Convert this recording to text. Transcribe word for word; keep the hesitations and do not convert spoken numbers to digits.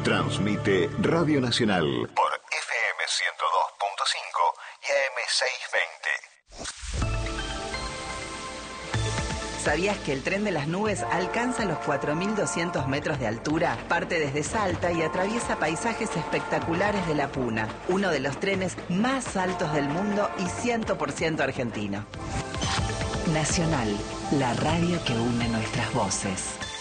Transmite Radio Nacional por F M ciento dos punto cinco y A M seiscientos veinte. ¿Sabías que el tren de las nubes alcanza los cuatro mil doscientos metros de altura? Parte desde Salta y atraviesa paisajes espectaculares de la Puna, uno de los trenes más altos del mundo y cien por ciento argentino. Nacional, la radio que une nuestras voces.